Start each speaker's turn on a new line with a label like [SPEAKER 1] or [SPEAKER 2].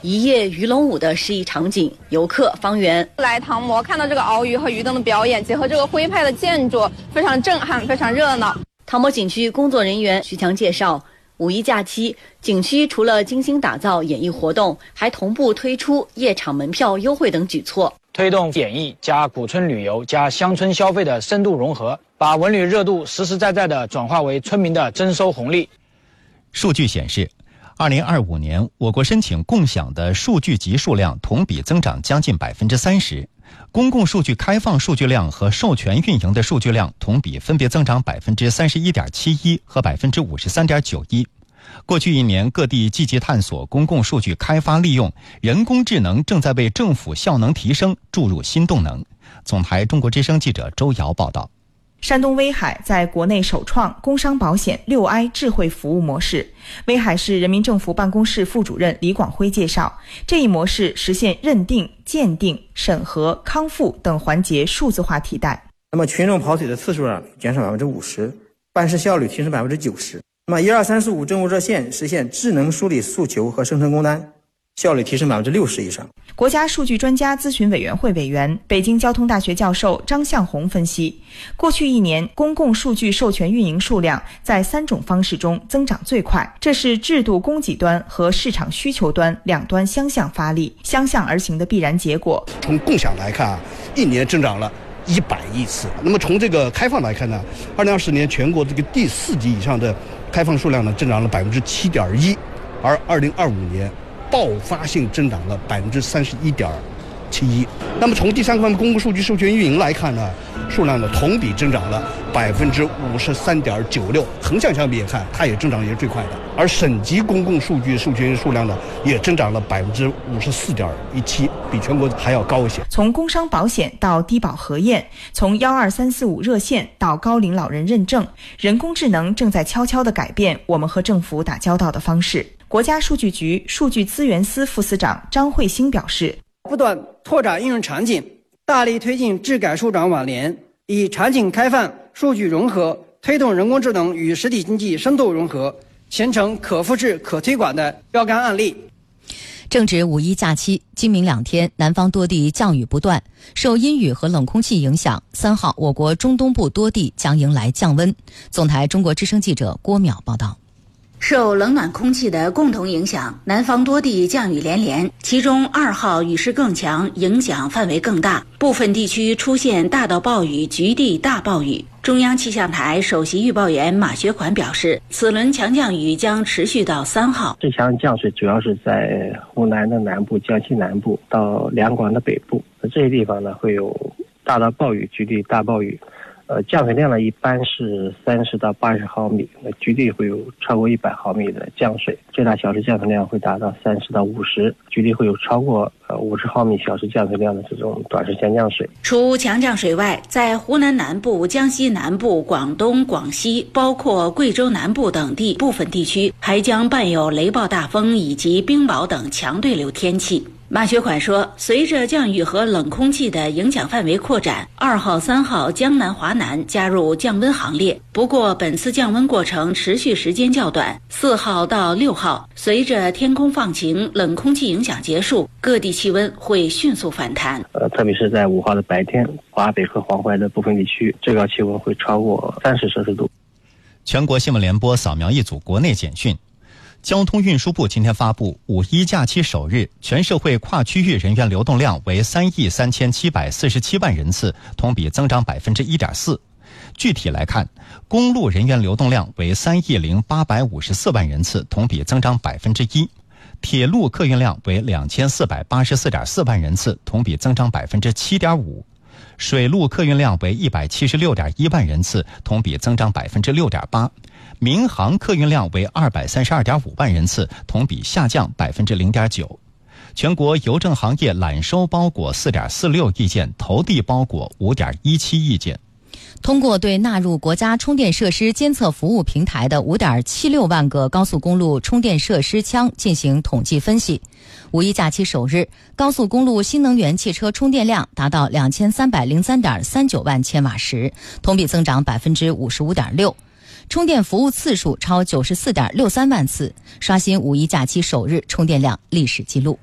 [SPEAKER 1] 一夜鱼龙舞的诗意场景，游客方圆
[SPEAKER 2] 来唐模看到这个鳌鱼和鱼灯的表演，结合这个徽派的建筑，非常震撼，非常热闹。
[SPEAKER 1] 唐模景区工作人员徐强介绍，五一假期，景区除了精心打造演艺活动，还同步推出夜场门票优惠等举措，
[SPEAKER 3] 推动演艺加古村旅游加乡村消费的深度融合，把文旅热度实实在在地转化为村民的增收红利。
[SPEAKER 4] 数据显示，2025年我国申请共享的数据集数量同比增长将近30%，公共数据开放数据量和授权运营的数据量同比分别增长31.71%和53.91%。过去一年，各地积极探索公共数据开发利用，人工智能正在为政府效能提升注入新动能。总台中国之声记者周瑶报道。
[SPEAKER 5] 山东威海在国内首创工商保险6I 智慧服务模式。威海市人民政府办公室副主任李广辉介绍，这一模式实现认定、鉴定、审核、康复等环节数字化替代。
[SPEAKER 6] 那么群众跑腿的次数减少50%，办事效率提升90%。那么12345政务热线实现智能梳理诉求和生成工单，效率提升60%以上。
[SPEAKER 5] 国家数据专家咨询委员会委员、北京交通大学教授张向红分析，过去一年公共数据授权运营数量在3种方式中增长最快，这是制度供给端和市场需求端两端相向发力、相向而行的必然结果。
[SPEAKER 7] 从共享来看一年增长了100亿次。那么从这个开放来看呢，2020年全国这个第4级以上的开放数量呢增长了7.1%，而2025年爆发性增长了31.71%。那么从第三个方面，公共数据授权运营来看呢，数量呢同比增长了53.96%，横向相比也看，它也增长也是最快的。而省级公共数据授权数量呢也增长了54.17%，比全国还要高一些。
[SPEAKER 5] 从工商保险到低保核验，从12345热线到高龄老人认证，人工智能正在悄悄地改变我们和政府打交道的方式。国家数据局数据资源司副司长张慧兴表示，
[SPEAKER 8] 不断拓展应用场景，大力推进智改数转网联，以场景开放、数据融合，推动人工智能与实体经济深度融合，形成可复制、可推广的标杆案例。
[SPEAKER 9] 正值五一假期，今明2天，南方多地降雨不断。受阴雨和冷空气影响，3号我国中东部多地将迎来降温。总台中国之声记者郭淼报道。
[SPEAKER 10] 受冷暖空气的共同影响，南方多地降雨连连，其中2号雨势更强，影响范围更大，部分地区出现大到暴雨、局地大暴雨。中央气象台首席预报员马学款表示，此轮强降雨将持续到3号。
[SPEAKER 11] 这项降水主要是在湖南的南部、江西南部到两广的北部，这些地方呢会有大到暴雨、局地大暴雨。降水量呢一般是30到80毫米，局地会有超过100毫米的降水，最大小时降水量会达到30到50，局地会有超过50毫米小时降水量的这种短时间降水。
[SPEAKER 10] 除强降水外，在湖南南部、江西南部、广东、广西，包括贵州南部等地部分地区，还将伴有雷暴大风以及冰雹等强对流天气。马学款说，随着降雨和冷空气的影响范围扩展，2号、3号江南、华南加入降温行列。不过，本次降温过程持续时间较短，4号到6号，随着天空放晴、冷空气影响结束，各地气温会迅速反弹。
[SPEAKER 11] 特别是在5号的白天，华北和黄淮的部分地区，最高气温会超过30摄氏度。
[SPEAKER 4] 全国新闻联播扫描一组国内简讯。交通运输部今天发布，五一假期首日，全社会跨区域人员流动量为33747万人次，同比增长1.4%。具体来看，公路人员流动量为30854万人次，同比增长1%；铁路客运量为2484.4万人次，同比增长7.5%；水路客运量为176.1万人次，同比增长6.8%；民航客运量为232.5万人次，同比下降0.9%。全国邮政行业揽收包裹4.46亿件，投递包裹5.17亿件。
[SPEAKER 9] 通过对纳入国家充电设施监测服务平台的5.76万个高速公路充电设施枪进行统计分析，五一假期首日，高速公路新能源汽车充电量达到2303.39万千瓦时，同比增长55.6%。充电服务次数超94.63万次，刷新五一假期首日充电量历史记录。